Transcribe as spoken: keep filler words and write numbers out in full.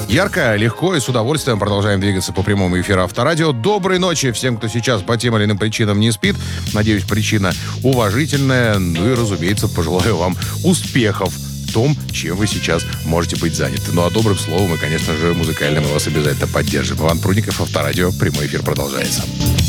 Ярко, легко и с удовольствием продолжаем двигаться по прямому эфиру Авторадио. Доброй ночи всем, кто сейчас по тем или иным причинам не спит. Надеюсь, причина уважительная. Ну и, разумеется, пожелаю вам успехов в том, чем вы сейчас можете быть заняты. Ну а добрым словом и, конечно же, музыкально мы вас обязательно поддержим. Иван Прудников, Авторадио, прямой эфир продолжается.